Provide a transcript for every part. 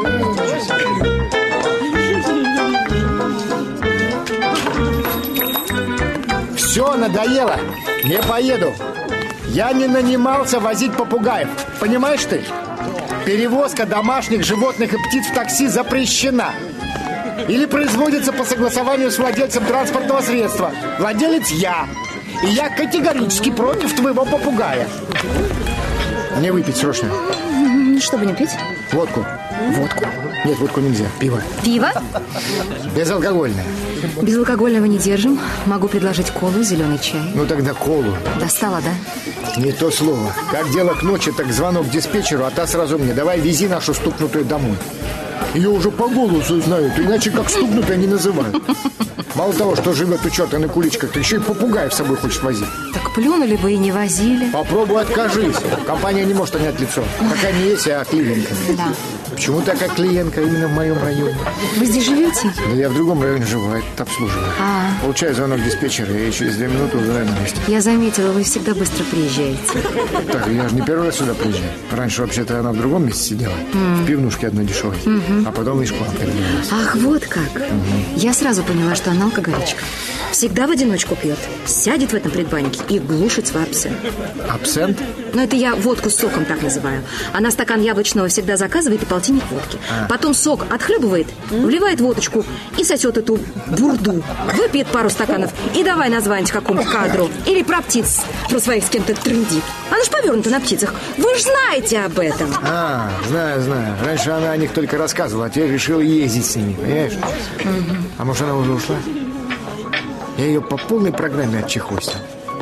Все, надоело. Не поеду. Я не нанимался возить попугаев. Понимаешь ты? Перевозка домашних животных и птиц в такси запрещена. Или производится по согласованию с владельцем транспортного средства. Владелец я. И я категорически против твоего попугая. Мне выпить срочно. Что будем пить? Водку. Водку? Нет, водку нельзя. Пиво. Пиво? Безалкогольное. Безалкогольного не держим. Могу предложить колу, зеленый чай. Ну тогда колу. Достала, да? Не то слово. Как дело к ночи, так звонок диспетчеру, а та сразу мне: давай вези нашу стукнутую домой. Ее уже по голосу знают, иначе как стукнутую не называют. Мало того, что живет у черта на куличках, так еще и попугаев с собой хочет возить. Так плюнули бы и не возили. Попробуй откажись. Компания не может понять лицо. Какая не есть, а клиентка. Да. Почему такая клиентка именно в моем районе? Вы здесь живете? Да я в другом районе живу, а этот обслуживаю. Получаю звонок диспетчера, и через 2 минуты уже на месте. Я заметила, вы всегда быстро приезжаете. Так, я же не первый раз сюда приезжаю. Раньше вообще-то она в другом месте сидела. В пивнушке одной дешевой. А потом и к вам перебралась. Ах, вот как. Я сразу поняла, что она алкоголичка. Всегда в одиночку пьет. Сядет в этом предбаннике и глушит свой абсент. Абсент? Ну, это я водку с соком так называю. Она стакан яблочного всегда заказывает и полтинник водки. Потом сок отхлебывает, вливает водочку и сосет эту бурду. Выпьет пару стаканов и давай название какому-то кадру. Или про птиц, про своих с кем-то трындит. Она ж повернута на птицах. Вы же знаете об этом. Знаю. Раньше она о них только рассказывала, а теперь решила ездить с ними, понимаешь? А может, она уже ушла? Я ее по полной программе отчехвостил.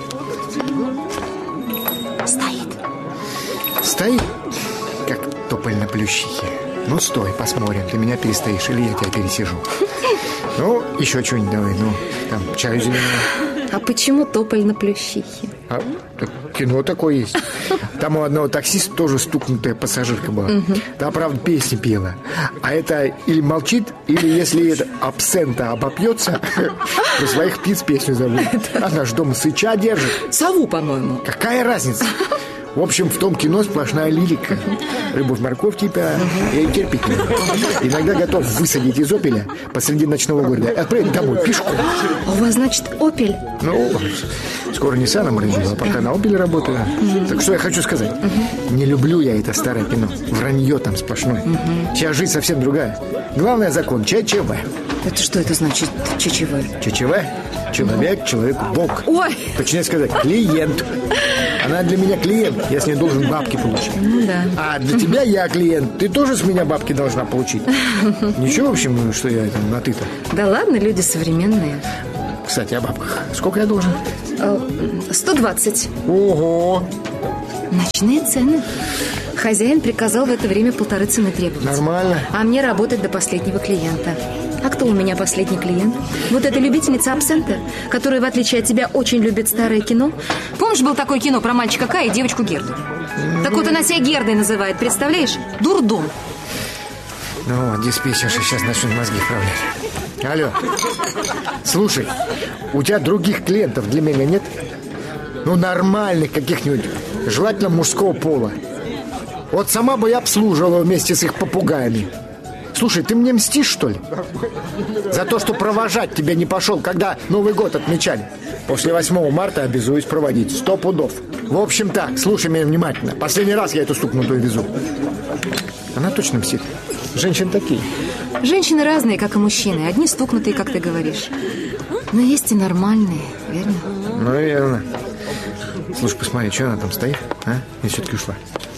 Стоит, как тополь на плющихе. Ну, стой, посмотрим, ты меня перестоишь или я тебя пересижу. Ну, еще что-нибудь давай, там, чаю зеленого. А почему тополь на плющихе? Кино такое есть. Там у одного таксиста тоже стукнутая пассажирка была. Та, правда, песни пела. А это или молчит, или если это абсента обопьется, про своих птиц песню забудет. Она же дома сыча держит. Сову, по-моему. Какая разница? В общем, в том кино сплошная лирика. Рыбу в морковь типа я терпеть не могу. Иногда готов высадить из «Опеля» посреди ночного города и отправить домой пешком. А у вас, значит, «Опель»? Ну, скоро Ниссаном родила, а пока на «Опеле» работаю. Так что я хочу сказать. Не люблю я это старое кино. Вранье там сплошное. Сейчас жизнь совсем другая. Главное закон ЧЧВ. Это что это значит, ЧЧВ? ЧЧВ? Человек, человеку Бог. Ой! Точнее сказать, клиент. Она для меня клиент, я с ней должен бабки получить. Ну да. А для тебя я клиент, ты тоже с меня бабки должна получить. Ничего, в общем, что я на ты-то. Да ладно, люди современные. Кстати, о бабках. Сколько я должен? 120. Ого! Ночные цены. Хозяин приказал в это время 1,5 цены требовать. Нормально. А мне работать до последнего клиента. А кто у меня последний клиент? Вот эта любительница абсента, которая, в отличие от тебя, очень любит старое кино. Помнишь, было такое кино про мальчика Кая и девочку Герду? Так вот она себя Гердой называет, представляешь? Дурдом. Ну вот, диспетчерша сейчас начнет мозги вправлять. Алло. Слушай, у тебя других клиентов для меня нет? Ну, нормальных каких-нибудь, желательно мужского пола. Вот сама бы я обслуживала вместе с их попугаями. Слушай, ты мне мстишь, что ли? За то, что провожать тебя не пошел, когда Новый год отмечали. После 8 марта обязуюсь проводить 100 пудов. В общем так, слушай меня внимательно. Последний раз я эту стукнутую везу. Она точно мстит. Женщины такие. Женщины разные, как и мужчины. Одни стукнутые, как ты говоришь. Но есть и нормальные, верно? Ну, верно. Слушай, посмотри, что она там стоит, а? И все-таки ушла.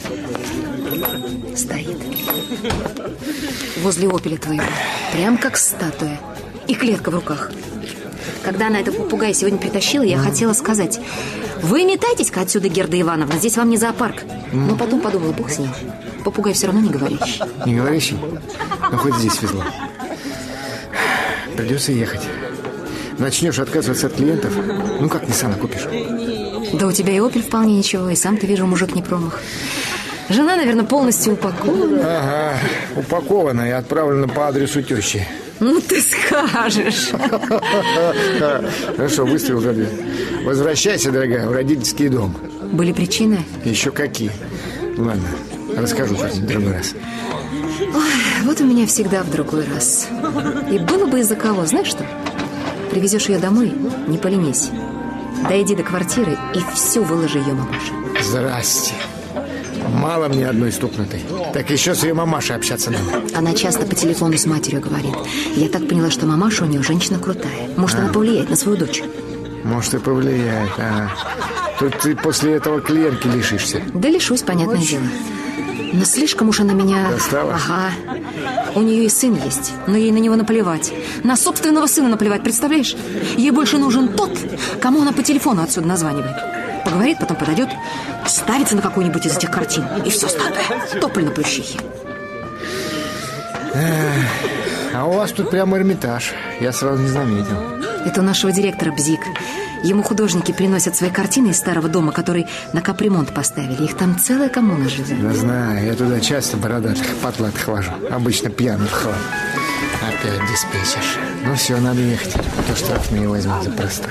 Стоит. Возле «Опеля» твоего. Прям как статуя. И клетка в руках. Когда она этого попугая сегодня притащила, я хотела сказать: вы метайтесь-ка отсюда, Герда Ивановна, здесь вам не зоопарк. Но потом подумала, бог с ним. Попугай все равно не говорящий. Не говорящий? Ну, хоть здесь везло. Придется ехать. Начнешь отказываться от клиентов, ну как Ниссана купишь? Да у тебя и «Опель» вполне ничего, и сам ты, вижу, мужик не промах. Жена, наверное, полностью упакована. Ага, упакована и отправлена по адресу тещи. Ну, ты скажешь. Хорошо, выставил за дверь. Возвращайся, дорогая, в родительский дом. Были причины? Еще какие? Ладно, расскажу как-нибудь в другой раз. Ой, вот у меня всегда в другой раз. И было бы из-за кого, знаешь что? Привезешь ее домой, не поленись. Дойди до квартиры и все выложи ее мамаше. Здрасте. Мало мне одной стукнутой. Так еще с ее мамашей общаться надо. Она часто по телефону с матерью говорит. Я так поняла, что мамаша у нее женщина крутая. Может, она повлияет на свою дочь. Может, и повлияет. Тут ты после этого клиентки лишишься. Да лишусь, понятное дело. Но слишком уж она меня... Достала? Ага. У нее и сын есть, но ей на него наплевать. На собственного сына наплевать, представляешь? Ей больше нужен тот, кому она по телефону отсюда названивает. Поговорит, потом подойдет, ставится на какую-нибудь из этих картин. И все, статуя. Тополь на плющихе. А у вас тут прямо Эрмитаж. Я сразу не заметил. Это у нашего директора Бзик. Ему художники приносят свои картины из старого дома, который на капремонт поставили. Их там целая коммуна живет. Да знаю, я туда часто бородатых, потлатых вожу. Обычно пьяных хлам. Опять диспетчерша. Ну все, надо ехать. А то штраф меня возьмут за простой.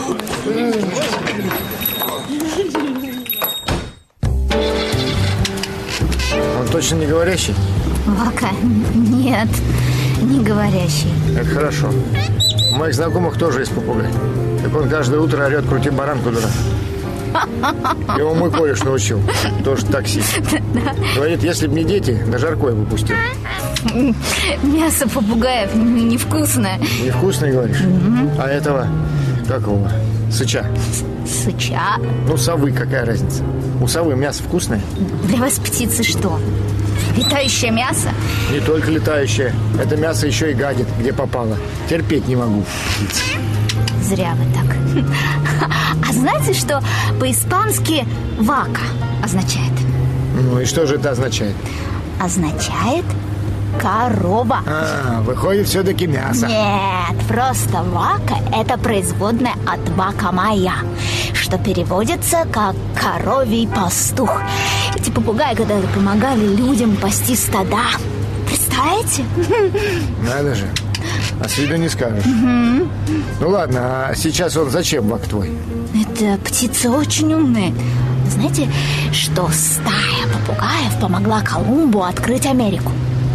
Он точно не говорящий? Вака, нет, не говорящий. Это хорошо. У моих знакомых тоже есть попугай. Так он каждое утро орет: крути баранку, дурак. Его мой кореш научил. Тоже таксист. Говорит, если бы не дети, на жарко его пустил. Мясо попугаев невкусное. Невкусное, говоришь? А этого, как его, сыча? Сыча? Ну, совы, какая разница? У совы мясо вкусное? Для вас птицы что? Летающее мясо? Не только летающее. Это мясо еще и гадит, где попало. Терпеть не могу птиц. Зря вы так. А знаете, что по-испански «вака» означает? Ну и что же это означает? Означает корова. Выходит, все-таки мясо. Нет, просто «вака» – это производная от «вака майя», что переводится как «коровий пастух». Эти попугаи когда-то помогали людям пасти стада. Представляете? Надо же. А с виду не скажешь. Ну ладно, а сейчас он зачем, Вак твой? Это птицы очень умные. Знаете, что стая попугаев помогла Колумбу открыть Америку?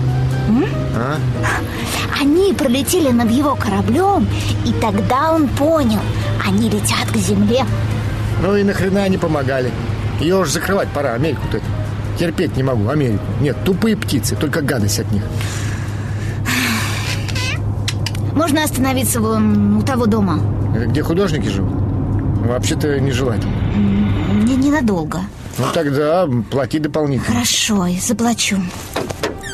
Они пролетели над его кораблем, и тогда он понял, они летят к земле. Ну и нахрена они помогали? Ее уж закрывать пора, Америку-то. Терпеть не могу, Америку. Нет, тупые птицы, только гадость от них. Можно остановиться вон у того дома. Это где художники живут? Вообще-то нежелательно. Ненадолго. Ну тогда плати дополнительно. Хорошо, я заплачу.